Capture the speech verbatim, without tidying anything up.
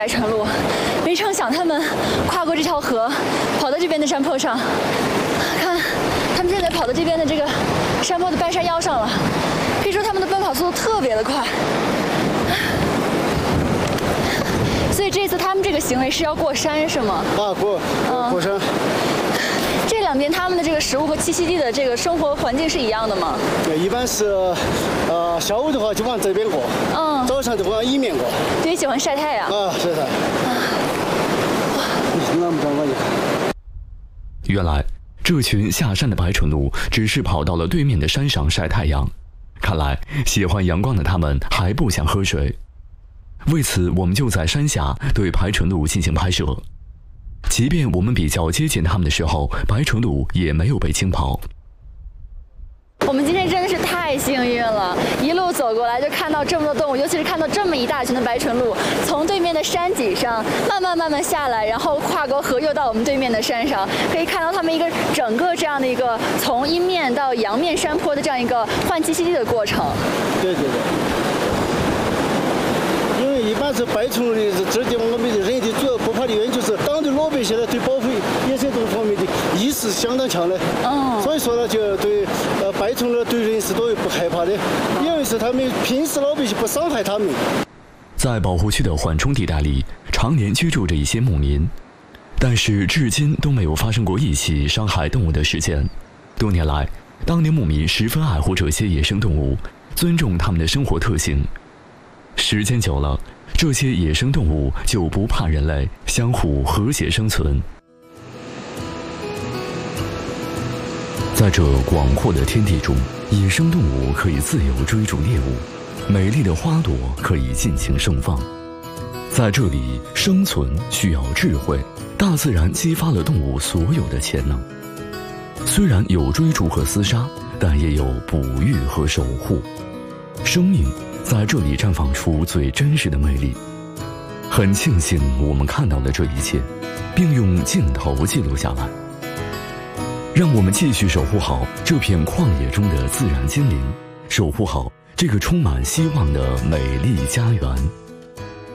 白川路，没成想他们跨过这条河，跑到这边的山坡上。看，他们现在跑到这边的这个山坡的半山腰上了，可以说他们的奔跑速度特别的快。所以这次他们这个行为是要过山是吗？ 啊，过过山。 嗯、这两边他们的这个食物和栖息地的这个生活环境是一样的吗？ 对，一般是，呃，下午的话就往这边过，嗯，早上就往一面过。 对，喜欢晒太阳。 啊，晒太阳。哇，那么壮观！ 原来这群下山的白唇鹿只是跑到了对面的山上晒太阳，看来喜欢阳光的他们还不想喝水。为此，我们就在山下对白唇鹿进行拍摄。即便我们比较接近它们的时候，白唇鹿也没有被惊跑。 我们今天真的是太幸运了，一路走过来就看到这么多动物，尤其是看到这么一大群的白唇鹿从对面的山脊上慢慢慢慢下来，然后跨过河又到我们对面的山上，可以看到它们一个整个这样的一个从阴面到阳面山坡的这样一个换栖息地的过程。 对对对。一般是白唇鹿的这点，我们人的主要不怕的原因就是当地老百姓呢对保护野生动物方面的意识相当强的，嗯，所以说呢就对呃白唇鹿对人是都不害怕的，因为是他们平时老百姓不伤害他们。 在保护区的缓冲地带里，常年居住着一些牧民，但是至今都没有发生过一起伤害动物的事件。多年来，当地牧民十分爱护这些野生动物，尊重它们的生活特性。时间久了，这些野生动物就不怕人类，相互和谐生存。在这广阔的天地中，野生动物可以自由追逐猎物，美丽的花朵可以尽情盛放。在这里，生存需要智慧，大自然激发了动物所有的潜能。虽然有追逐和厮杀，但也有哺育和守护。生命在这里绽放出最真实的魅力。很庆幸我们看到了这一切，并用镜头记录下来。让我们继续守护好这片旷野中的自然精灵，守护好这个充满希望的美丽家园。